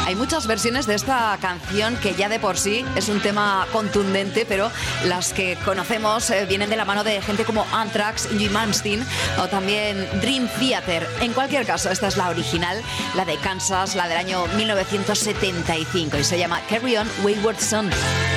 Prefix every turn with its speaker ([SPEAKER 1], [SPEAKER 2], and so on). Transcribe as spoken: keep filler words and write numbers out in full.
[SPEAKER 1] Hay muchas versiones de esta canción que ya de por sí es un tema contundente, pero las que conocemos eh, vienen de la mano de gente como Anthrax, Jim Malmsteen o también Dream Theater. En cualquier caso, esta es la original, la de Kansas, la del año mil novecientos setenta y cinco, y se llama Carry On Wayward Son.